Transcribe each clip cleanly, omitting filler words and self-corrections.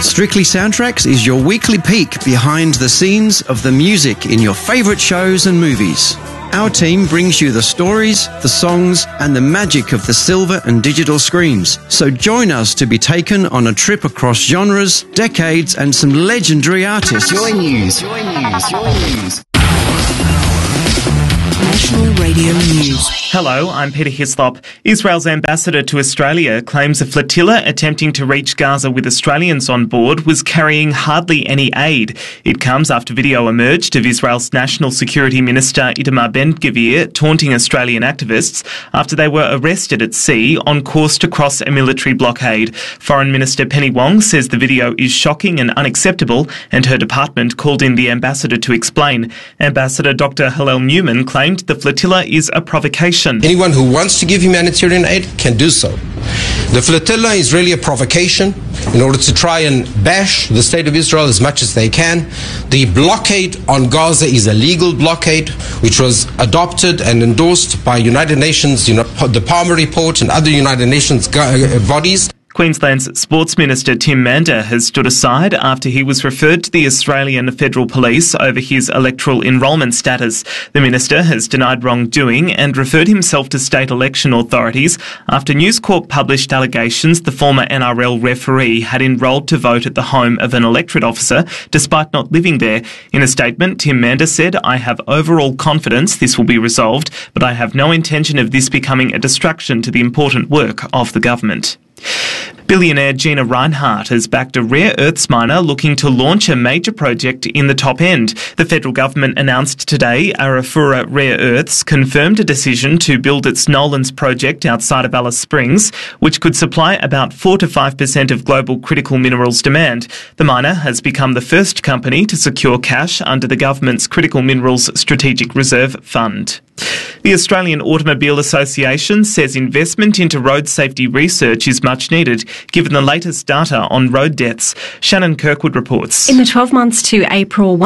Strictly Soundtracks is your weekly peek behind the scenes of the music in your favourite shows and movies. Our team brings you the stories, the songs, and the magic of the silver and digital screens. So join us to be taken on a trip across genres, decades, and some legendary artists. Joy News. National Radio News. Hello, I'm Peter Hislop. Israel's ambassador to Australia claims a flotilla attempting to reach Gaza with Australians on board was carrying hardly any aid. It comes after video emerged of Israel's National Security Minister Itamar Ben-Gvir taunting Australian activists after they were arrested at sea on course to cross a military blockade. Foreign Minister Penny Wong says the video is shocking and unacceptable, and her department called in the ambassador to explain. Ambassador Dr. Hillel Newman claimed the flotilla is a provocation. Anyone who wants to give humanitarian aid can do so. The flotilla is really a provocation in order to try and bash the state of Israel as much as they can. The blockade on Gaza is a legal blockade which was adopted and endorsed by United Nations, the Palmer Report and other United Nations bodies. Queensland's Sports Minister Tim Mander has stood aside after he was referred to the Australian Federal Police over his electoral enrolment status. The minister has denied wrongdoing and referred himself to state election authorities after News Corp published allegations the former NRL referee had enrolled to vote at the home of an electorate officer despite not living there. In a statement, Tim Mander said, "I have overall confidence this will be resolved, but I have no intention of this becoming a distraction to the important work of the government." Billionaire Gina Rinehart has backed a rare earths miner looking to launch a major project in the top end. The federal government announced today Arafura Rare Earths confirmed a decision to build its Nolans project outside of Alice Springs, which could supply about 4 to 5% of global critical minerals demand. The miner has become the first company to secure cash under the government's Critical Minerals Strategic Reserve Fund. The Australian Automobile Association says investment into road safety research is much needed, given the latest data on road deaths. Shannon Kirkwood reports. In the 12 months to April,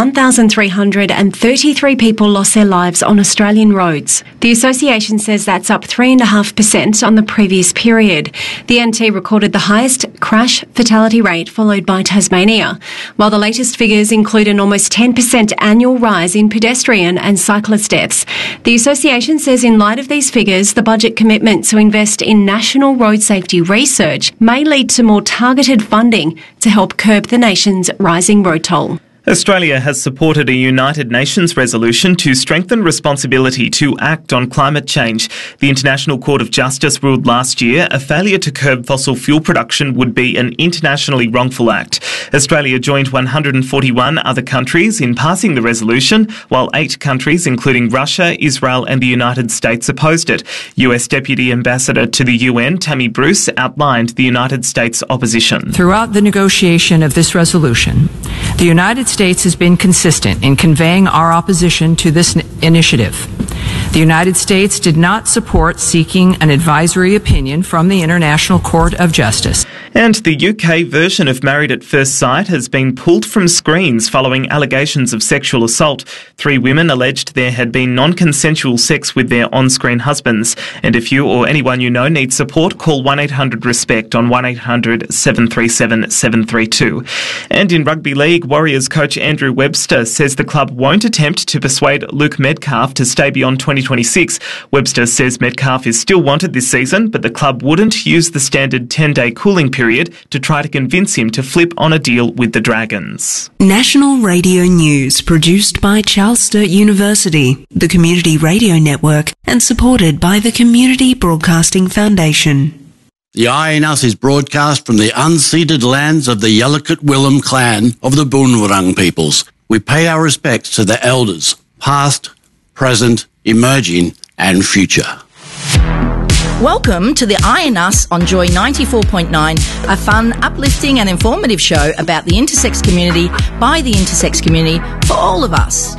1,333 people lost their lives on Australian roads. The association says that's up 3.5% on the previous period. The NT recorded the highest crash fatality rate, followed by Tasmania, while the latest figures include an almost 10% annual rise in pedestrian and cyclist deaths. The association says in light of these figures, the budget commitment to invest in national road safety research may lead to more targeted funding to help curb the nation's rising road toll. Australia has supported a United Nations resolution to strengthen responsibility to act on climate change. The International Court of Justice ruled last year a failure to curb fossil fuel production would be an internationally wrongful act. Australia joined 141 other countries in passing the resolution, while 8 countries, including Russia, Israel and the United States, opposed it. US Deputy Ambassador to the UN, Tammy Bruce, outlined the United States' opposition. Throughout the negotiation of this resolution, the United States has been consistent in conveying our opposition to this initiative. The United States did not support seeking an advisory opinion from the International Court of Justice. And the UK version of Married at First Sight has been pulled from screens following allegations of sexual assault. 3 women alleged there had been non-consensual sex with their on-screen husbands. And if you or anyone you know needs support, call 1-800-RESPECT on 1-800-737-732. And in rugby league, Warriors coach Andrew Webster says the club won't attempt to persuade Luke Metcalf to stay beyond 2026. Webster says Metcalf is still wanted this season, but the club wouldn't use the standard 10-day cooling period to try to convince him to flip on a deal with the Dragons. National Radio News, produced by Charles Sturt University, the Community Radio Network, and supported by the Community Broadcasting Foundation. The Eye in Us is broadcast from the unceded lands of the Yalukit Willem clan of the Boonwurrung peoples. We pay our respects to the elders, past, present, emerging and future. Welcome to the Eye in Us on Joy 94.9, a fun, uplifting and informative show about the intersex community, by the intersex community, for all of us.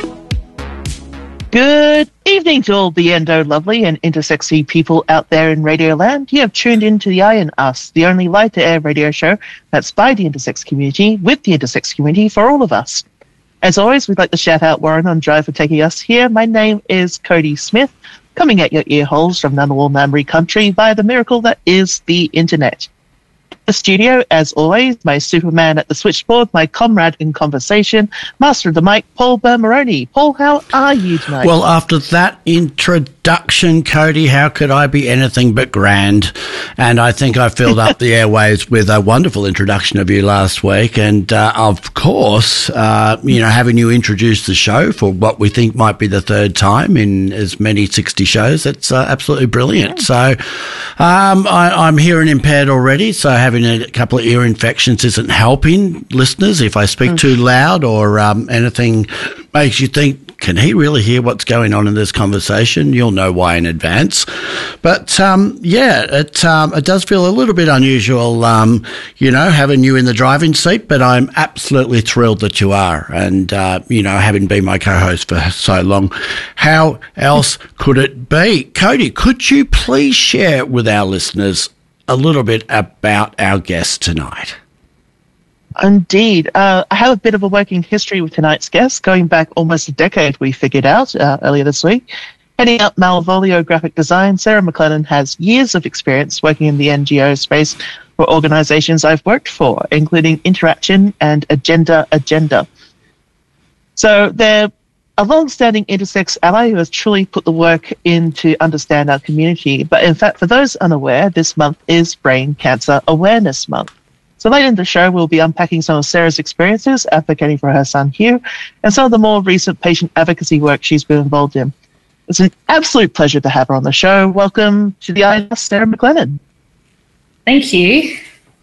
Good evening to all the endo lovely and intersexy people out there in Radioland. You have tuned into the Eye in Us, the only light-to-air radio show that's by the intersex community, with the intersex community, for all of us. As always, we'd like to shout out Warren on Drive for taking us here. My name is Cody Smith, coming at your ear holes from Ngunnawal Ngambri country via the miracle that is the internet. the studio, as always, my Superman at the switchboard, my comrade in conversation, master of the mic, Paul Bermeroni. Paul, how are you tonight? Well, after that introduction, Cody, how could I be anything but grand? And I think I filled up the airwaves with a wonderful introduction of you last week. And, of course, having you introduce the show for what we think might be the third time in as many 60 shows, it's absolutely brilliant. So I'm hearing impaired already, so having a couple of ear infections isn't helping listeners. If I speak too loud or anything makes you think, can he really hear what's going on in this conversation? You'll know why in advance. But, it does feel a little bit unusual, having you in the driving seat, but I'm absolutely thrilled that you are. And, having been my co-host for so long, how else could it be? Cody, could you please share with our listeners a little bit about our guest tonight? Indeed. I have a bit of a working history with tonight's guest, going back almost a decade, we figured out earlier this week. Heading up Malvolio Graphic Design, Sarah McLennan has years of experience working in the NGO space for organisations I've worked for, including Interaction and Agenda. So they're a long-standing intersex ally who has truly put the work in to understand our community. But in fact, for those unaware, this month is Brain Cancer Awareness Month. So later in the show, we'll be unpacking some of Sarah's experiences advocating for her son, Hugh, and some of the more recent patient advocacy work she's been involved in. It's an absolute pleasure to have her on the show. Welcome to the INUS, Sarah McLennan. Thank you.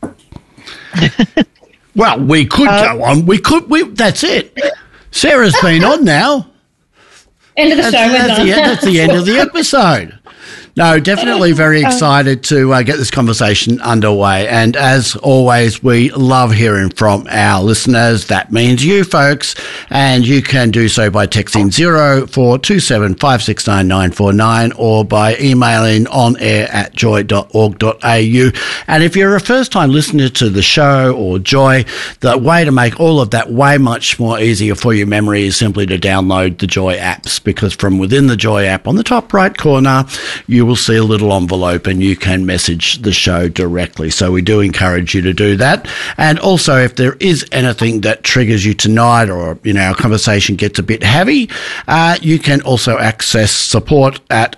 Well, we could go on. That's it. Sarah's been on now. End of the show. That's the end of the episode. No, definitely very excited to get this conversation underway. And as always, we love hearing from our listeners. That means you folks. And you can do so by texting 0427 569 949 or by emailing onair@joy.org.au. And if you're a first-time listener to the show or Joy, the way to make all of that way much more easier for your memory is simply to download the Joy apps, because from within the Joy app on the top right corner, you will see a little envelope and you can message the show directly. So we do encourage you to do that. And also, if there is anything that triggers you tonight, or, our conversation gets a bit heavy, you can also access support at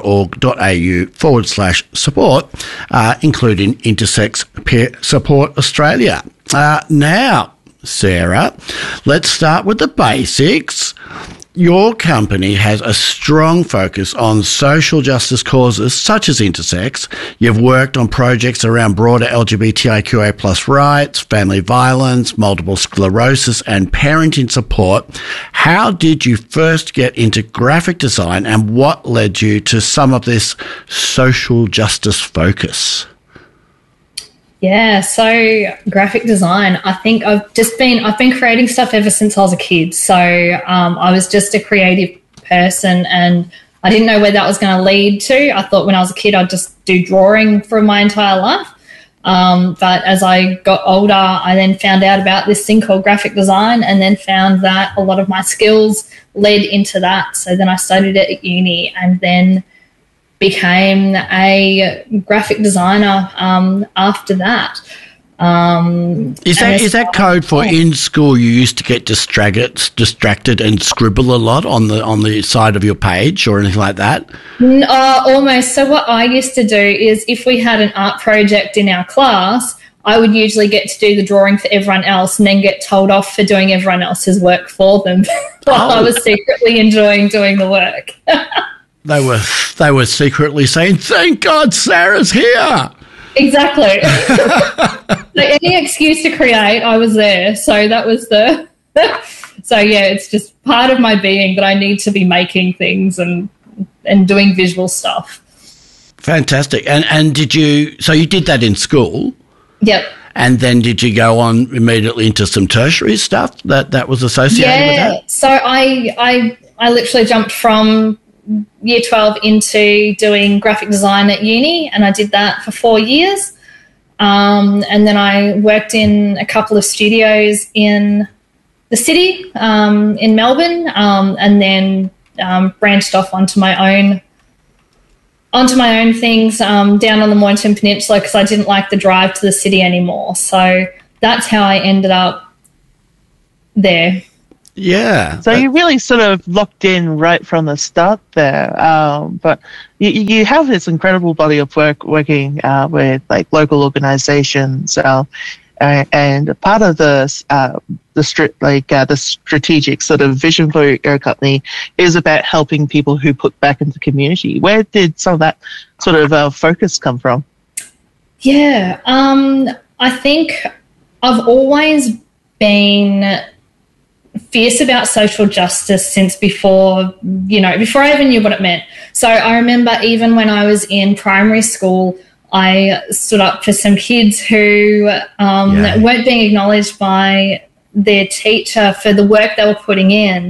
joy.org.au/support, including Intersex Peer Support Australia. Now, Sarah, let's start with the basics. Your company has a strong focus on social justice causes such as intersex. You've worked on projects around broader LGBTIQA+ rights, family violence, multiple sclerosis, and parenting support. How did you first get into graphic design, and what led you to some of this social justice focus? Yeah, so graphic design, I think I've been creating stuff ever since I was a kid. So I was just a creative person and I didn't know where that was going to lead to. I thought when I was a kid I'd just do drawing for my entire life. But as I got older, I then found out about this thing called graphic design, and then found that a lot of my skills led into that. So then I studied it at uni and then became a graphic designer after that. Is that code for in school you used to get distracted and scribble a lot on the side of your page or anything like that? Almost. So what I used to do is, if we had an art project in our class, I would usually get to do the drawing for everyone else and then get told off for doing everyone else's work for them while I was secretly enjoying doing the work. They were secretly saying, "Thank God Sarah's here." Exactly. So any excuse to create, I was there. So that was so yeah, it's just part of my being that I need to be making things and doing visual stuff. Fantastic. And did you did that in school? Yep. And then did you go on immediately into some tertiary stuff that was associated with that? Yeah. So I literally jumped from Year 12 into doing graphic design at uni, and I did that for 4 years. And then I worked in a couple of studios in the city, in Melbourne, and then branched off onto my own onto my own things down on the Mornington Peninsula because I didn't like the drive to the city anymore. So that's how I ended up there. Yeah. So you really sort of locked in right from the start there. But you have this incredible body of work working with like local organisations, and part of the strategic sort of vision for your company is about helping people who put back into community. Where did some of that sort of focus come from? Yeah, I think I've always been fierce about social justice since before I even knew what it meant. So I remember even when I was in primary school, I stood up for some kids who weren't being acknowledged by their teacher for the work they were putting in,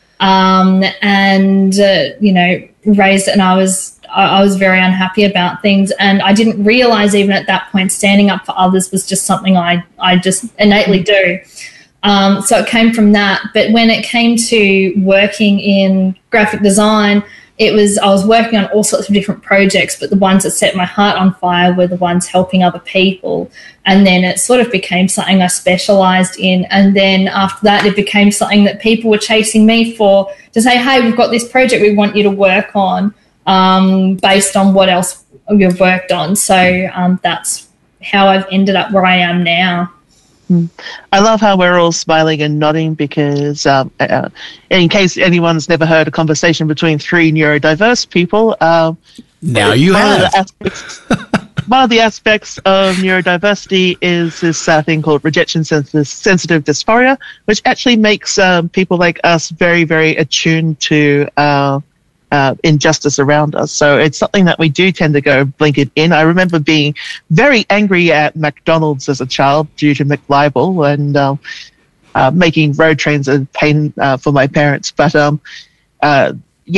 and raised it. And I was very unhappy about things, and I didn't realise even at that point standing up for others was just something I just innately do. So it came from that. But when it came to working in graphic design, I was working on all sorts of different projects, but the ones that set my heart on fire were the ones helping other people. And then it sort of became something I specialised in. And then after that, it became something that people were chasing me for, to say, hey, we've got this project we want you to work on based on what else you've worked on. So that's how I've ended up where I am now. I love how we're all smiling and nodding because in case anyone's never heard a conversation between three neurodiverse people, now you have. One of the aspects of neurodiversity is this thing called rejection sensitive dysphoria, which actually makes people like us very, very attuned to injustice around us. So it's something that we do tend to go blink it in. I remember being very angry at McDonald's as a child due to McLibel and making road trains a pain for my parents. But I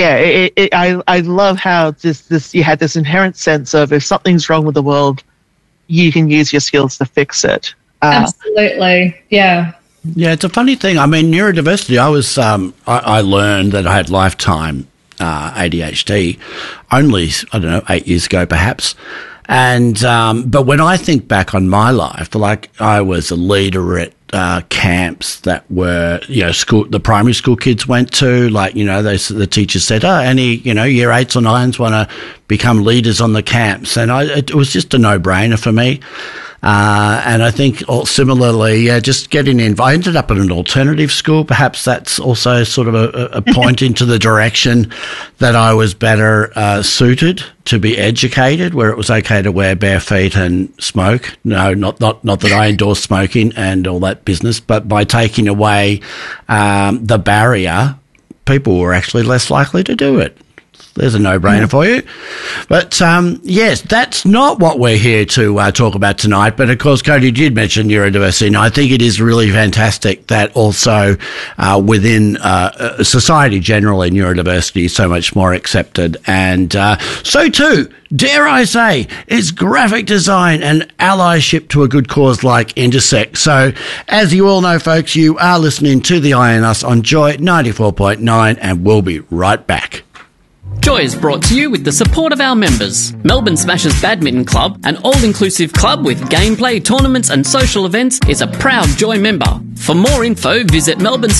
love how this you had this inherent sense of if something's wrong with the world, you can use your skills to fix it. Absolutely, yeah. Yeah, it's a funny thing. I mean, neurodiversity. I learned that I had lifetime ADHD only, 8 years ago perhaps. And but when I think back on my life, like I was a leader at camps that were, the primary school kids went to, the teachers said, any, year 8s or 9s want to become leaders on the camps. And it was just a no-brainer for me. And I think similarly, just getting in, I ended up at an alternative school. Perhaps that's also sort of a point into the direction that I was better suited to be educated, where it was okay to wear bare feet and smoke. No, not that I endorse smoking and all that business, but by taking away the barrier, people were actually less likely to do it. There's a no-brainer for you. But, yes, that's not what we're here to talk about tonight. But, of course, Cody did mention neurodiversity, and I think it is really fantastic that also within society generally, neurodiversity is so much more accepted. And so, too, dare I say, is graphic design and allyship to a good cause like Intersect. So, as you all know, folks, you are listening to the Eye on Us on Joy 94.9, and we'll be right back. Joy is brought to you with the support of our members. Melbourne Smashers Badminton Club, an all-inclusive club with gameplay, tournaments and social events, is a proud Joy member. For more info, visit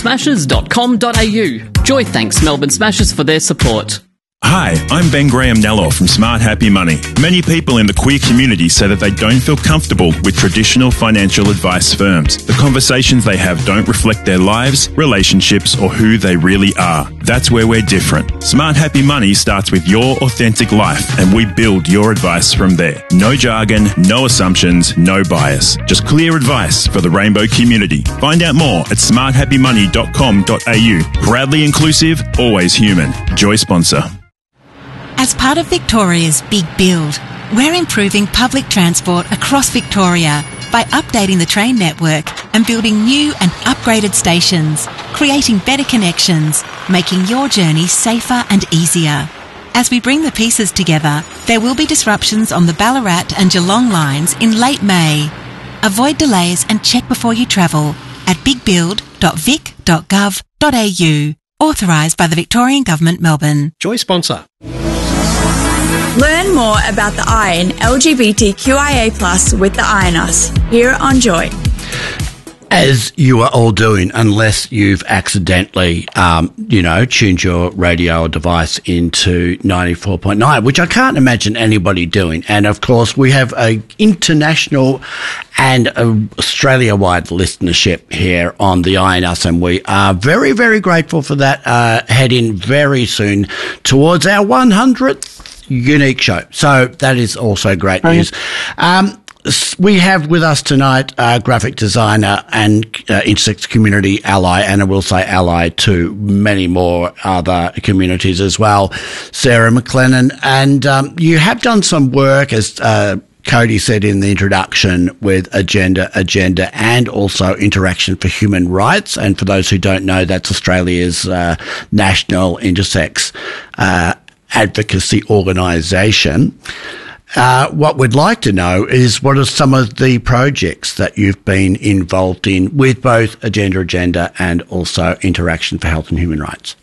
melbournesmashers.com.au. Joy thanks Melbourne Smashers for their support. Hi, I'm Ben Graham-Nello from Smart Happy Money. Many people in the queer community say that they don't feel comfortable with traditional financial advice firms. The conversations they have don't reflect their lives, relationships, or who they really are. That's where we're different. Smart Happy Money starts with your authentic life, and we build your advice from there. No jargon, no assumptions, no bias. Just clear advice for the rainbow community. Find out more at smarthappymoney.com.au. Proudly inclusive, always human. Joy sponsor. As part of Victoria's Big Build, we're improving public transport across Victoria by updating the train network and building new and upgraded stations, creating better connections, making your journey safer and easier. As we bring the pieces together, there will be disruptions on the Ballarat and Geelong lines in late May. Avoid delays and check before you travel at bigbuild.vic.gov.au. Authorised by the Victorian Government, Melbourne. Joy sponsor. Learn more about the I in LGBTQIA+ with the I in Us here on Joy. As you are all doing, unless you've accidentally, tuned your radio device into 94.9, which I can't imagine anybody doing. And of course, we have a international and Australia-wide listenership here on the I in Us, and we are very, very grateful for that. Heading very soon towards our 100th unique show. So that is also great news. We have with us tonight graphic designer and intersex community ally, and I will say ally to many more other communities as well, Sarah McLennan. And you have done some work, as Cody said in the introduction, with Agenda, and also Interaction for Human Rights. And for those who don't know, that's Australia's national intersex advocacy organisation. What we'd like to know is what are some of the projects that you've been involved in with both Agenda and also Interaction for Health and Human Rights?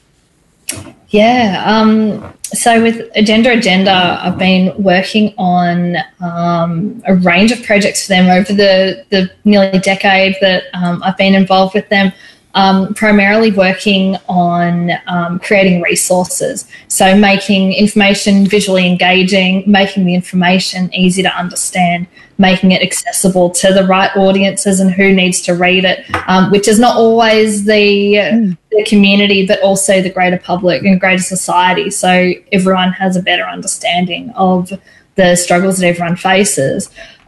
Yeah, so with Agenda, I've been working on a range of projects for them over the nearly decade that I've been involved with them. Primarily working on creating resources, so making information visually engaging, making the information easy to understand, making it accessible to the right audiences and who needs to read it, which is not always the community, but also the greater public and greater society, so everyone has a better understanding of the struggles that everyone faces.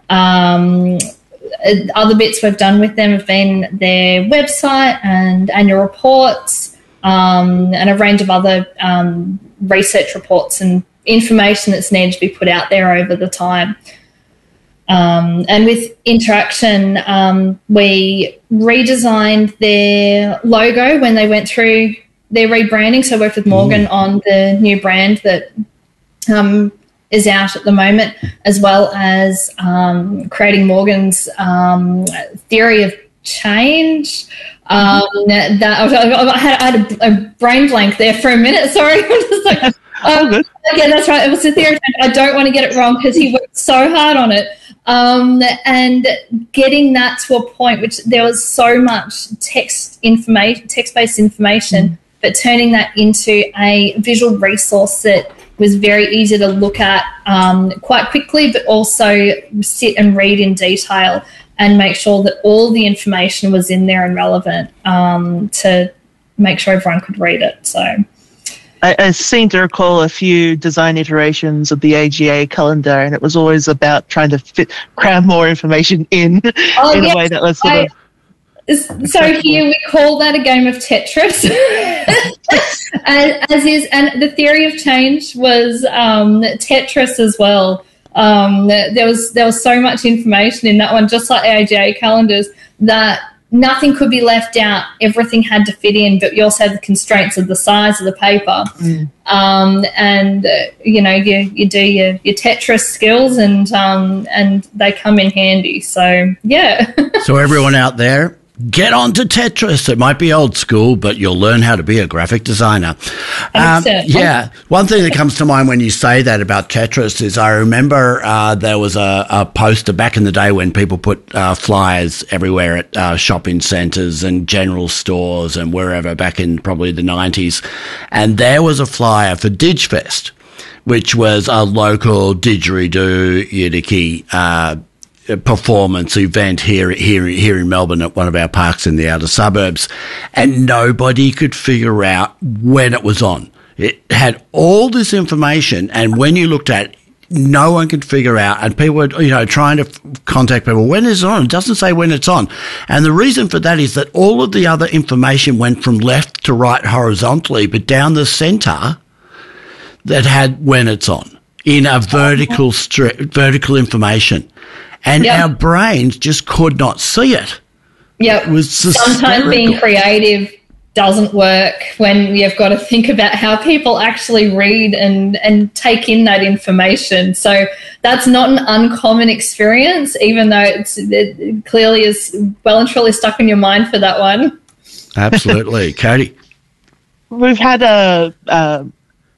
Other bits we've done with them have been their website and annual reports, and a range of other research reports and information that's needed to be put out there over the time. And with Interaction, we redesigned their logo when they went through their rebranding. So I worked with Morgan on the new brand that is out at the moment, as well as creating Morgan's theory of change. I had a brain blank there for a minute. Sorry. I'm just like, yeah, that's right. It was the theory of change. I don't want to get it wrong because he worked so hard on it. And getting that to a point, which there was so much text-based information, but turning that into a visual resource that was very easy to look at quite quickly, but also sit and read in detail and make sure that all the information was in there and relevant to make sure everyone could read it. So I seem to recall a few design iterations of the AGA calendar, and it was always about trying to cram more information in a way that was sort of... So here we call that a game of Tetris, as is, and the theory of change was Tetris as well. There was so much information in that one, just like AGA calendars, that nothing could be left out. Everything had to fit in, but you also had the constraints of the size of the paper. And you do your Tetris skills, and they come in handy. So yeah. So everyone out there, get on to Tetris. It might be old school, but you'll learn how to be a graphic designer. Yeah. One thing that comes to mind when you say that about Tetris is I remember there was a poster back in the day when people put flyers everywhere at shopping centres and general stores and wherever back in probably the 90s. And there was a flyer for DigFest, which was a local didgeridoo Yidaki performance event here in Melbourne at one of our parks in the outer suburbs, and nobody could figure out when it was on. It had all this information, and when you looked at it, no one could figure out, and people were, trying to contact people. When is it on? It doesn't say when it's on. And the reason for that is that all of the other information went from left to right horizontally, but down the centre that had when it's on in a vertical information. And our brains just could not see it. Yep. It was sometimes being creative doesn't work when you've got to think about how people actually read and take in that information. So that's not an uncommon experience, even though it clearly is well and truly stuck in your mind for that one. Absolutely. Cody? We've had a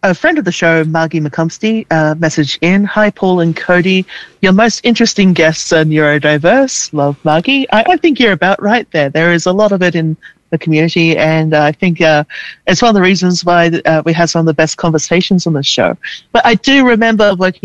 a friend of the show, Margie McCumsty, messaged in, "Hi, Paul and Cody. Your most interesting guests are neurodiverse." Love, Margie. I think you're about right there. There is a lot of it in the community, and I think it's one of the reasons why we have some of the best conversations on the show. But I do remember working